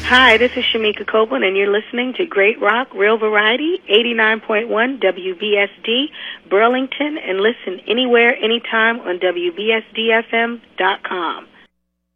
Hi, this is Shamika Copeland, and you're listening to Great Rock, Real Variety, 89.1 WBSD, Burlington, and listen anywhere, anytime on WBSDFM.com.